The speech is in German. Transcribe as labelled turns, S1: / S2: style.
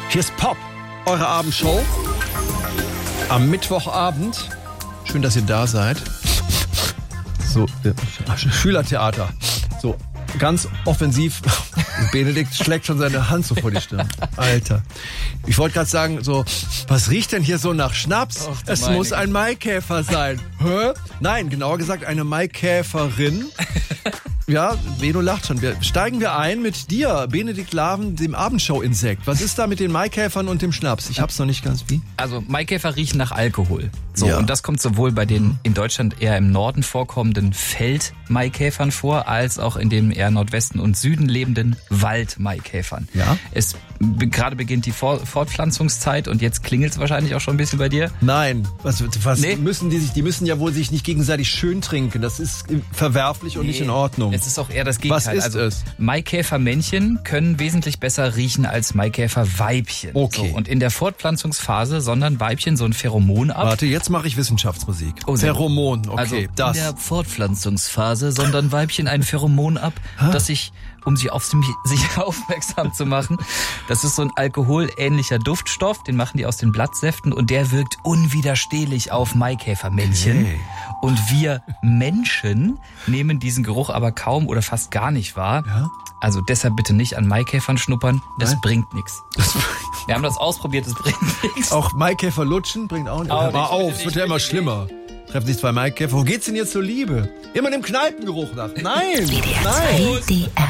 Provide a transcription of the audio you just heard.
S1: Hier ist Pop, eure Abendshow. Am Mittwochabend. Schön, dass ihr da seid. So, Schülertheater. So, ganz offensiv. Benedikt schlägt schon seine Hand so vor die Stirn. Alter. Ich wollte gerade sagen, so, was riecht denn hier so nach Schnaps?
S2: Och,
S1: es muss ein Maikäfer sein. Hä? Nein, genauer gesagt eine Maikäferin. Ja, Beno lacht schon. Steigen wir ein mit dir, Benedikt Laven, dem Abendshow-Insekt. Was ist da mit den Maikäfern und dem Schnaps? Ich hab's noch nicht ganz wie.
S2: Also Maikäfer riechen nach Alkohol. So,
S1: Ja.
S2: und das kommt sowohl bei den in Deutschland eher im Norden vorkommenden Feldmaikäfern vor, als auch in den eher Nordwesten und Süden lebenden Waldmaikäfern.
S1: Ja.
S2: Gerade beginnt die Fortpflanzungszeit und jetzt klingelt es wahrscheinlich auch schon ein bisschen bei dir.
S1: Nein, was
S2: Nee.
S1: müssen die müssen ja wohl sich nicht gegenseitig schön trinken. Das ist verwerflich und nicht in Ordnung.
S2: Es ist auch eher das Gegenteil.
S1: Was ist es?
S2: Maikäfermännchen können wesentlich besser riechen als Maikäferweibchen.
S1: Okay.
S2: So, und in der Fortpflanzungsphase sondern Weibchen so ein Pheromon ab.
S1: Warte, jetzt mache ich Wissenschaftsmusik.
S2: Oh, sehr gut.
S1: Pheromon, okay,
S2: Also
S1: das.
S2: in der Fortpflanzungsphase sondern Weibchen ein Pheromon ab, das sich, um sich auf sich aufmerksam zu machen, das ist so ein alkoholähnlicher Duftstoff, den machen die aus den Blattsäften und der wirkt unwiderstehlich auf Maikäfermännchen.
S1: Okay.
S2: Und wir Menschen nehmen diesen Geruch aber kaum oder fast gar nicht wahr.
S1: Ja?
S2: Also deshalb bitte nicht an Maikäfern schnuppern, das
S1: Nein.
S2: bringt nichts. Wir haben das ausprobiert, das bringt nichts.
S1: Auch Maikäfer lutschen bringt auch nicht.
S2: Auch
S1: Hör mal
S2: nicht,
S1: auf,
S2: bitte
S1: es wird
S2: nicht,
S1: ja immer
S2: bitte
S1: schlimmer. Treffen sich zwei Maikäfer. Wo geht's denn jetzt zur Liebe? Immer dem Kneipengeruch nach. Nein!
S3: WDR
S1: Nein!
S3: 2 DR